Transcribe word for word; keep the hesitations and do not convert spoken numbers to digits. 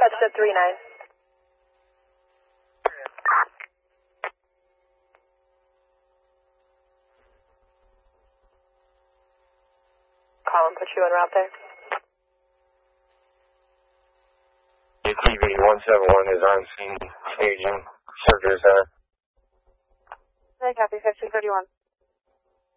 touched at three nine. Colin, put you en route there. T V one seven one is on scene, staging, surgery center. Hey, copy, fifteen thirty-one.